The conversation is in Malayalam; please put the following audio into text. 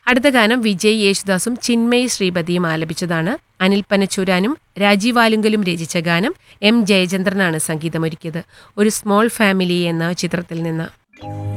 അടുത്ത ഗാനം വിജയ് യേശുദാസും ചിന്മയി ശ്രീപതിയും ആലപിച്ചതാണ്. അനിൽ പനച്ചൂരാനും രാജീവ് ആലുങ്കലും രചിച്ച ഗാനം എം ജയചന്ദ്രനാണ് സംഗീതമൊരുക്കിയത്. ഒരു സ്മോൾ ഫാമിലി എന്ന ചിത്രത്തിൽ നിന്ന്.